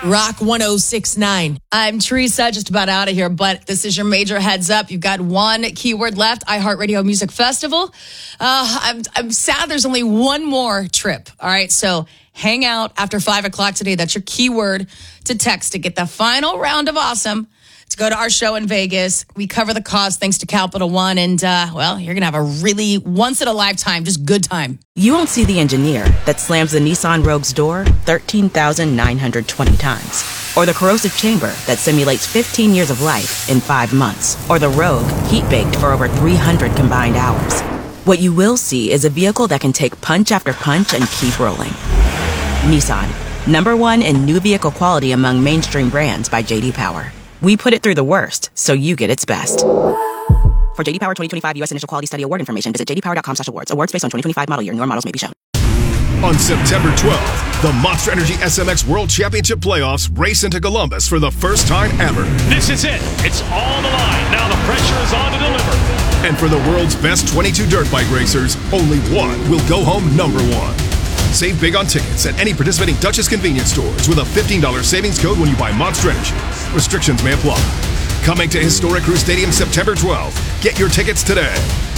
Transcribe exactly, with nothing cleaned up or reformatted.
Rock one oh six point nine. I'm Teresa, just about out of here, but this is your major heads up. You've got one keyword left, iHeartRadio Music Festival. Uh, I'm, I'm sad there's only one more trip. All right, so hang out after five o'clock today. That's your keyword to text to get the final round of awesome to go to our show in Vegas. We cover the cost thanks to Capital One, and, uh, well, you're going to have a really once-in-a-lifetime, just good time. You won't see the engineer that slams the Nissan Rogue's door thirteen thousand nine hundred twenty times. Or the corrosive chamber that simulates fifteen years of life in five months. Or the Rogue heat-baked for over three hundred combined hours. What you will see is a vehicle that can take punch after punch and keep rolling. Nissan, number one in new vehicle quality among mainstream brands by J D Power. We put it through the worst, so you get its best. For J D Power twenty twenty-five U S Initial Quality Study Award information, visit j d power dot com slash awards. Awards based on twenty twenty-five model year. Newer models may be shown. On September twelfth, the Monster Energy S M X World Championship Playoffs race into Columbus for the first time ever. This is it. It's all the line. Now the pressure is on to deliver. And for the world's best twenty-two dirt bike racers, only one will go home number one. Save big on tickets at any participating Dutchess convenience stores with a fifteen dollars savings code when you buy Monster Energy. Restrictions may apply. Coming to historic Crew Stadium September twelfth. Get your tickets today.